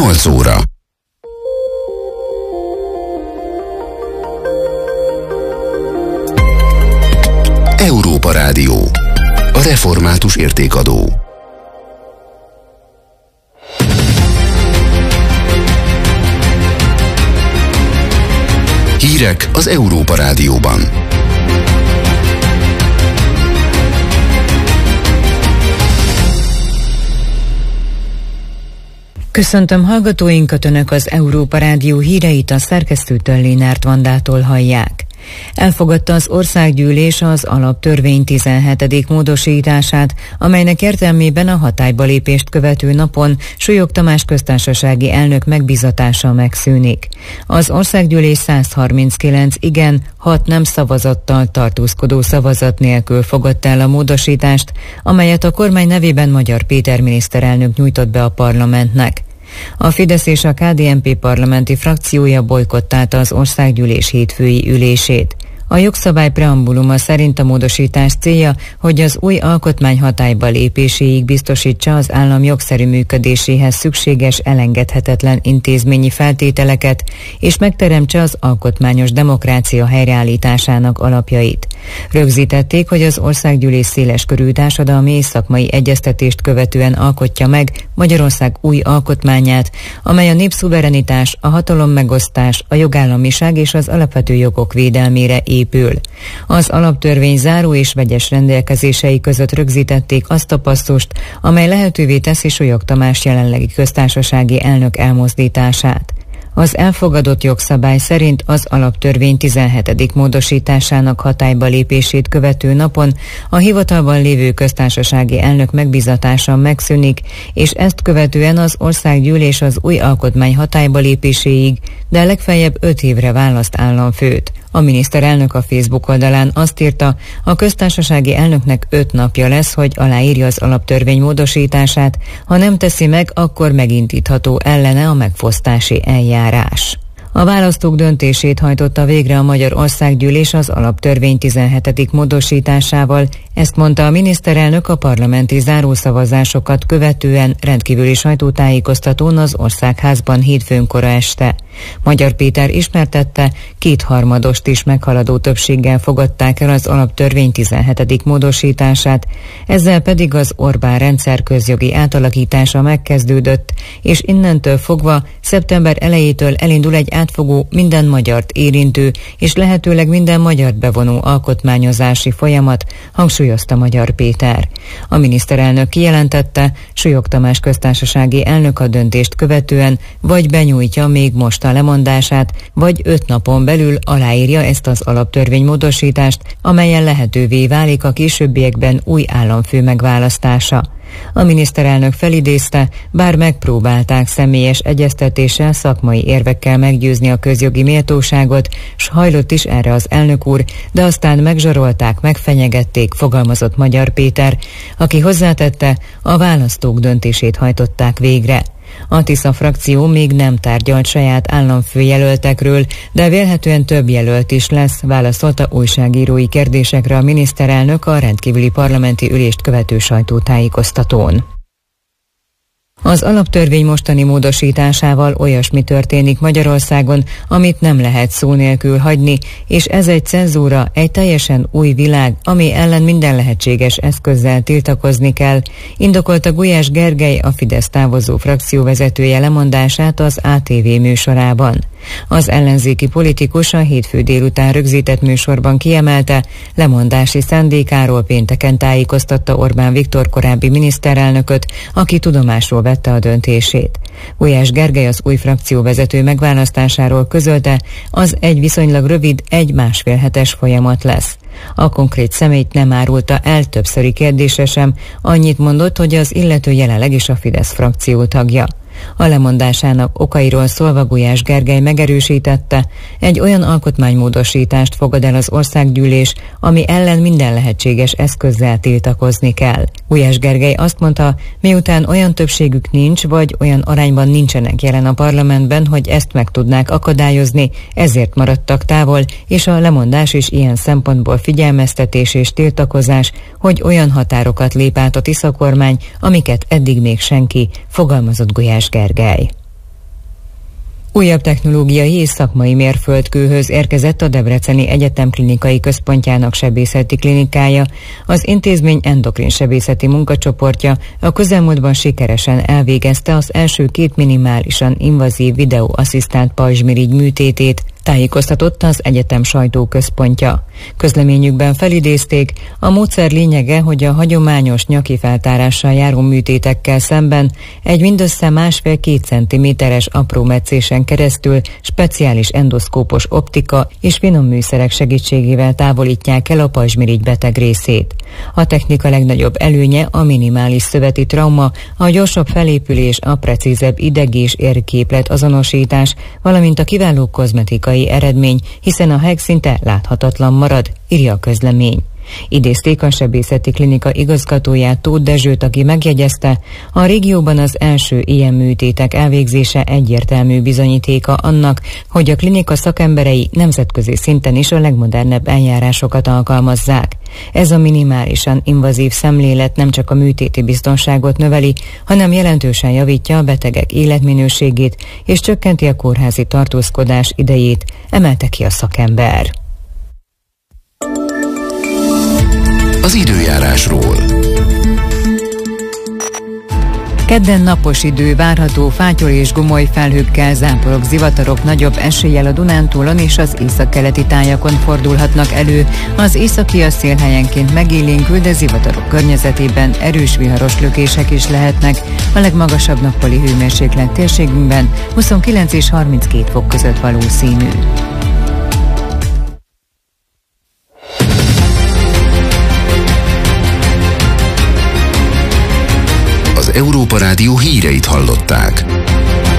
8 óra. Európa Rádió. A református értékadó. Hírek az Európa Rádióban. Köszöntöm hallgatóinkat, Önök az Európa Rádió híreit a szerkesztőtől, Lénárt Vandától hallják. Elfogadta az Országgyűlés az Alaptörvény 17. módosítását, amelynek értelmében a hatályba lépést követő napon Súlyog Tamás köztársasági elnök megbízatása megszűnik. Az Országgyűlés 139 igen, 6 nem szavazattal, tartózkodó szavazat nélkül fogadta el a módosítást, amelyet a kormány nevében Magyar Péter miniszterelnök nyújtott be a parlamentnek. A Fidesz és a KDNP parlamenti frakciója bojkottálta az Országgyűlés hétfői ülését. A jogszabály preambuluma szerint a módosítás célja, hogy az új alkotmány hatályba lépéséig biztosítsa az állam jogszerű működéséhez szükséges, elengedhetetlen intézményi feltételeket, és megteremtse az alkotmányos demokrácia helyreállításának alapjait. Rögzítették, hogy az Országgyűlés széleskörű társadalmi és szakmai egyeztetést követően alkotja meg Magyarország új alkotmányát, amely a népszuverenitás, a hatalommegosztás, a jogállamiság és az alapvető jogok védelmére épül. Az alaptörvény záró és vegyes rendelkezései között rögzítették azt a passzust, amely lehetővé teszi Súlyog Tamás jelenlegi köztársasági elnök elmozdítását. Az elfogadott jogszabály szerint az Alaptörvény 17. módosításának hatályba lépését követő napon a hivatalban lévő köztársasági elnök megbízatása megszűnik, és ezt követően az Országgyűlés az új alkotmány hatályba lépéséig, de legfeljebb 5 évre választ államfőt. A miniszterelnök a Facebook oldalán azt írta, a köztársasági elnöknek 5 napja lesz, hogy aláírja az alaptörvény módosítását, ha nem teszi meg, akkor megindítható ellene a megfosztási eljárás. A választók döntését hajtotta végre a Magyar Országgyűlés az Alaptörvény 17. módosításával, ezt mondta a miniszterelnök a parlamenti zárószavazásokat követően rendkívüli sajtótájékoztatón az Országházban hétfőn kora este. Magyar Péter ismertette, 2/3 is meghaladó többséggel fogadták el az Alaptörvény 17. módosítását, ezzel pedig az Orbán rendszer közjogi átalakítása megkezdődött, és innentől fogva szeptember elejétől elindul egy átfogó, minden magyart érintő és lehetőleg minden magyart bevonó alkotmányozási folyamat, hangsúlyozta Magyar Péter. A miniszterelnök kijelentette, Súlyog Tamás köztársasági elnök a döntést követően vagy benyújtja még most a lemondását, vagy 5 napon belül aláírja ezt az alaptörvény módosítást, amelyen lehetővé válik a későbbiekben új államfő megválasztása. A miniszterelnök felidézte, bár megpróbálták személyes egyeztetéssel, szakmai érvekkel meggyőzni a közjogi méltóságot, s hajlott is erre az elnök úr, de aztán megzsarolták, megfenyegették, fogalmazott Magyar Péter, aki hozzátette, a választók döntését hajtották végre. A Tisza frakció még nem tárgyalt saját államfőjelöltekről, de vélhetően több jelölt is lesz, válaszolta újságírói kérdésekre a miniszterelnök a rendkívüli parlamenti ülést követő sajtótájékoztatón. Az alaptörvény mostani módosításával olyasmi történik Magyarországon, amit nem lehet szó nélkül hagyni, és ez egy cenzúra, egy teljesen új világ, ami ellen minden lehetséges eszközzel tiltakozni kell, indokolta Gulyás Gergely, a Fidesz távozó frakcióvezetője lemondását az ATV műsorában. Az ellenzéki politikus a hétfő délután rögzített műsorban kiemelte, lemondási szándékáról pénteken tájékoztatta Orbán Viktor korábbi miniszterelnököt, aki tudomásul vette a döntését. Gulyás Gergely az új frakcióvezető megválasztásáról közölte, az egy viszonylag rövid, 1-1,5 hetes folyamat lesz. A konkrét személyt nem árulta el, többszöri kérdésre sem, annyit mondott, hogy az illető jelenleg is a Fidesz frakció tagja. A lemondásának okairól szólva Gulyás Gergely megerősítette, egy olyan alkotmánymódosítást fogad el az Országgyűlés, ami ellen minden lehetséges eszközzel tiltakozni kell. Gulyás Gergely azt mondta, miután olyan többségük nincs, vagy olyan arányban nincsenek jelen a parlamentben, hogy ezt meg tudnák akadályozni, ezért maradtak távol, és a lemondás is ilyen szempontból figyelmeztetés és tiltakozás, hogy olyan határokat lép át a Tisza kormány, amiket eddig még senki, fogalmazott Gulyás Gergely. Újabb technológiai és szakmai mérföldkőhöz érkezett a Debreceni Egyetem klinikai központjának sebészeti klinikája. Az intézmény endokrin sebészeti munkacsoportja a közelmúltban sikeresen elvégezte az első 2 minimálisan invazív videóasszisztált pajzsmirigy műtétét, tájékoztatott az egyetem sajtóközpontja. Közleményükben felidézték, a módszer lényege, hogy a hagyományos nyaki feltárással járó műtétekkel szemben egy mindössze 1,5-2 cm-es apró metszésen keresztül speciális endoszkópos optika és finom műszerek segítségével távolítják el a pajzsmirigy beteg részét. A technika legnagyobb előnye a minimális szöveti trauma, a gyorsabb felépülés, a precízebb ideg- és érképlet azonosítás, valamint a kiváló kozmetikai eredmény, hiszen a heg szinte láthatatlan marad, írja a közlemény. Idézték a sebészeti klinika igazgatóját, Tóth Dezsőt, aki megjegyezte, a régióban az első ilyen műtétek elvégzése egyértelmű bizonyítéka annak, hogy a klinika szakemberei nemzetközi szinten is a legmodernebb eljárásokat alkalmazzák. Ez a minimálisan invazív szemlélet nem csak a műtéti biztonságot növeli, hanem jelentősen javítja a betegek életminőségét és csökkenti a kórházi tartózkodás idejét, emelte ki a szakember. Az időjárásról. Kedden napos idő várható, fátyol és gomoly felhőkkel, záporok, zivatarok nagyobb eséllyel a Dunántúlon és az északkeleti tájakon fordulhatnak elő. Az északi a szél helyenként megélénkül, de zivatarok környezetében erős viharos lökések is lehetnek. A legmagasabb nappali hőmérséklet térségünkben 29 és 32 fok között valószínű. Európa Rádió híreit hallották.